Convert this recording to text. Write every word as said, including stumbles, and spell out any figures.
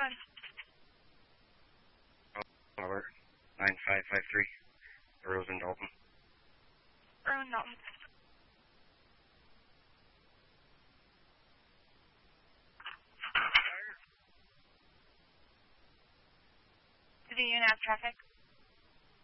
Good. Robert, nine five five three, Rosen Dalton. Rowan Dalton. City unit traffic.